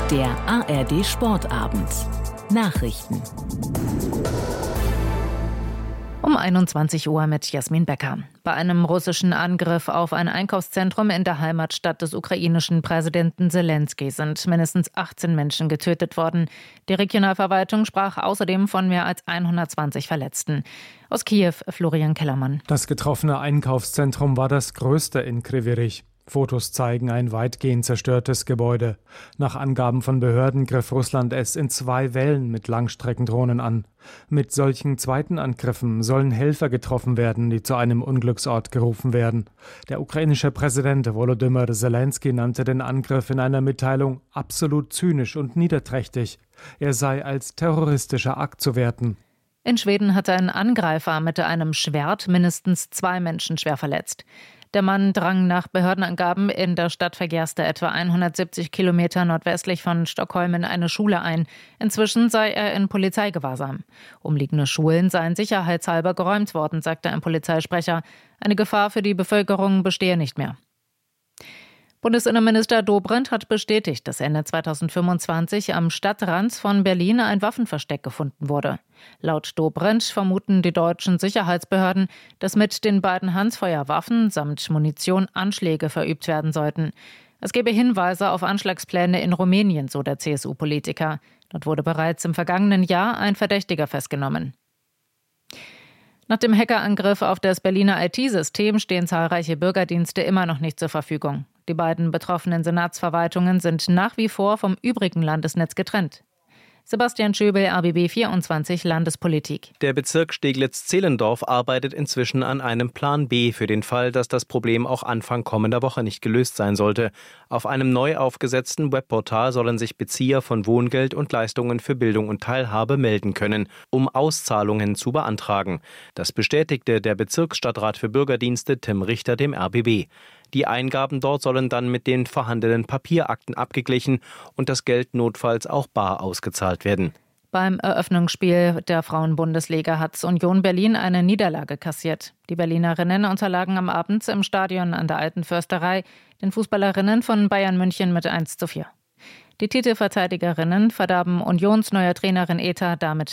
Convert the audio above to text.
Der ARD Sportabend. Nachrichten. Um 21 Uhr mit Jasmin Becker. Bei einem russischen Angriff auf ein Einkaufszentrum in der Heimatstadt des ukrainischen Präsidenten Selenskyj sind mindestens 18 Menschen getötet worden. Die Regionalverwaltung sprach außerdem von mehr als 120 Verletzten. Aus Kiew, Florian Kellermann. Das getroffene Einkaufszentrum war das größte in Kryvyi Rih. Fotos zeigen ein weitgehend zerstörtes Gebäude. Nach Angaben von Behörden griff Russland es in 2 Wellen mit Langstreckendrohnen an. Mit solchen zweiten Angriffen sollen Helfer getroffen werden, die zu einem Unglücksort gerufen werden. Der ukrainische Präsident Volodymyr Selenskyj nannte den Angriff in einer Mitteilung absolut zynisch und niederträchtig. Er sei als terroristischer Akt zu werten. In Schweden hatte ein Angreifer mit einem Schwert mindestens 2 Menschen schwer verletzt. Der Mann drang nach Behördenangaben in der Stadt Fagersta etwa 170 Kilometer nordwestlich von Stockholm in eine Schule ein. Inzwischen sei er in Polizeigewahrsam. Umliegende Schulen seien sicherheitshalber geräumt worden, sagte ein Polizeisprecher. Eine Gefahr für die Bevölkerung bestehe nicht mehr. Bundesinnenminister Dobrindt hat bestätigt, dass Ende 2025 am Stadtrand von Berlin ein Waffenversteck gefunden wurde. Laut Dobrindt vermuten die deutschen Sicherheitsbehörden, dass mit den beiden Handfeuerwaffen samt Munition Anschläge verübt werden sollten. Es gebe Hinweise auf Anschlagspläne in Rumänien, so der CSU-Politiker. Dort wurde bereits im vergangenen Jahr ein Verdächtiger festgenommen. Nach dem Hackerangriff auf das Berliner IT-System stehen zahlreiche Bürgerdienste immer noch nicht zur Verfügung. Die beiden betroffenen Senatsverwaltungen sind nach wie vor vom übrigen Landesnetz getrennt. Sebastian Schöbel, RBB 24 Landespolitik. Der Bezirk Steglitz-Zehlendorf arbeitet inzwischen an einem Plan B für den Fall, dass das Problem auch Anfang kommender Woche nicht gelöst sein sollte. Auf einem neu aufgesetzten Webportal sollen sich Bezieher von Wohngeld und Leistungen für Bildung und Teilhabe melden können, um Auszahlungen zu beantragen. Das bestätigte der Bezirksstadtrat für Bürgerdienste Tim Richter dem RBB. Die Eingaben dort sollen dann mit den vorhandenen Papierakten abgeglichen und das Geld notfalls auch bar ausgezahlt werden. Beim Eröffnungsspiel der Frauenbundesliga hat Union Berlin eine Niederlage kassiert. Die Berlinerinnen unterlagen am Abend im Stadion an der Alten Försterei den Fußballerinnen von Bayern München mit 1:4. Die Titelverteidigerinnen verdarben Unions neuer Trainerin Eta damit